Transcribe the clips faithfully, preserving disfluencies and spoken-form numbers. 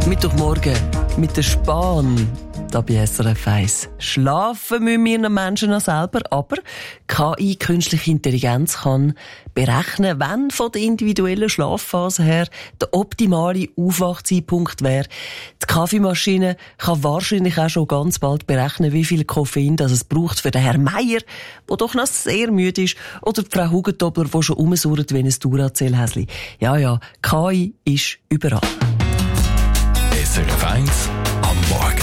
Mittwochmorgen mit der Spahn. Da bei S R F eins. Schlafen müssen wir Menschen noch selber, aber K I, künstliche Intelligenz, kann berechnen, wann von der individuellen Schlafphase her der optimale Aufwachzeitpunkt wäre. Die Kaffeemaschine kann wahrscheinlich auch schon ganz bald berechnen, wie viel Koffein das es braucht für den Herrn Meier, der doch noch sehr müde ist, oder die Frau Hugentobler, die schon rumsurrt wie ein Duracell-Häsli. Ja, ja, K I ist überall. S R F eins am Morgen.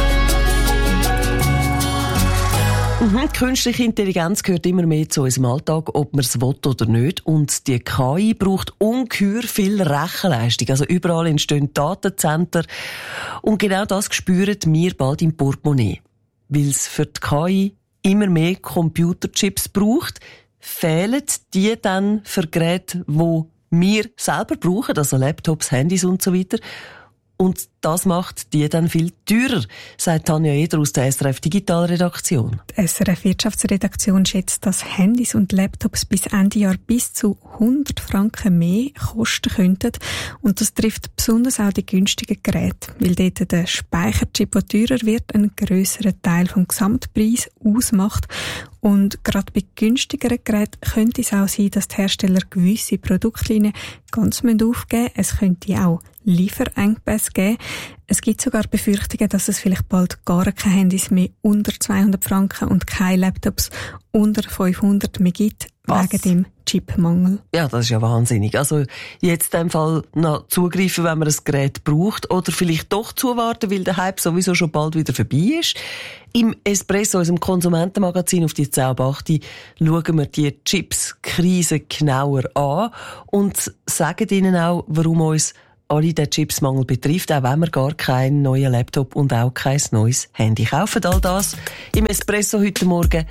Mhm, künstliche Intelligenz gehört immer mehr zu unserem Alltag, ob man es will oder nicht. Und die K I braucht ungeheuer viel Rechenleistung. Also überall entstehen Datenzentren. Und genau das spüren wir bald im Portemonnaie. Weil es für die K I immer mehr Computerchips braucht, fehlen die dann für Geräte, die wir selber brauchen, also Laptops, Handys und so weiter. Und das macht die dann viel teurer, sagt Tanja Eder aus der S R F Digitalredaktion. Die S R F Wirtschaftsredaktion schätzt, dass Handys und Laptops bis Ende Jahr bis zu hundert Franken mehr kosten könnten. Und das trifft besonders auch die günstigen Geräte, weil dort der Speicherchip, der teurer wird, einen grösseren Teil vom Gesamtpreis ausmacht. Und gerade bei günstigeren Geräten könnte es auch sein, dass die Hersteller gewisse Produktlinien ganz aufgeben müssen. Es könnte auch Lieferengpässe geben. Es gibt sogar Befürchtungen, dass es vielleicht bald gar keine Handys mehr unter zweihundert Franken und keine Laptops unter fünfhundert mehr gibt, Was? wegen dem Chipmangel. Ja, das ist ja wahnsinnig. Also jetzt in dem Fall noch zugreifen, wenn man ein Gerät braucht, oder vielleicht doch zuwarten, weil der Hype sowieso schon bald wieder vorbei ist. Im Espresso, unserem Konsumentenmagazin auf die zehn ab acht, schauen wir die Chips-Krise genauer an und sagen Ihnen auch, warum uns alle den Chipsmangel betrifft, auch wenn wir gar keinen neuen Laptop und auch kein neues Handy kaufen. All das im Espresso heute Morgen